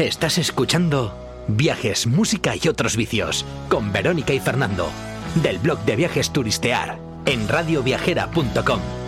Estás escuchando Viajes, Música y Otros Vicios con Verónica y Fernando, del blog de Viajes Turistear en radioviajera.com.